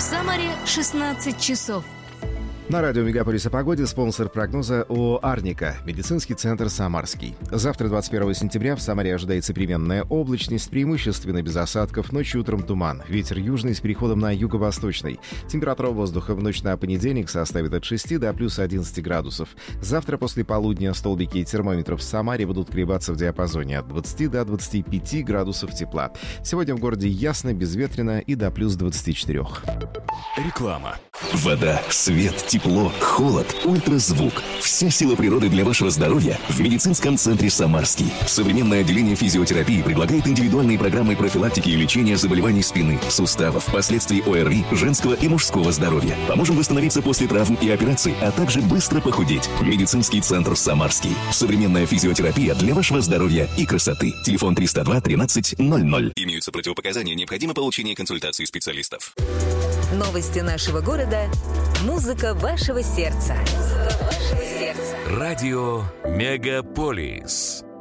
Самаре 16 часов. На радио «Мегаполис» о погоде спонсор прогноза ООО «Арника», медицинский центр «Самарский». Завтра, 21 сентября, в Самаре ожидается переменная облачность, преимущественно без осадков, ночью и утром туман. Ветер южный с переходом на юго-восточный. Температура воздуха в ночь на понедельник составит от 6 до плюс 11 градусов. Завтра после полудня столбики термометров в Самаре будут колебаться в диапазоне от 20 до 25 градусов тепла. Сегодня в городе ясно, безветренно и до плюс 24. Реклама. Вода, свет, тепло, холод, ультразвук. Вся сила природы для вашего здоровья в медицинском центре «Самарский». Современное отделение физиотерапии предлагает индивидуальные программы профилактики и лечения заболеваний спины, суставов, последствий ОРВИ, женского и мужского здоровья. Поможем восстановиться после травм и операций, а также быстро похудеть. Медицинский центр «Самарский». Современная физиотерапия для вашего здоровья и красоты. Телефон 302 13 00. Имеются противопоказания, необходимо получение консультации специалистов. Новости нашего города. Музыка вашего сердца. Радио «Мегаполис».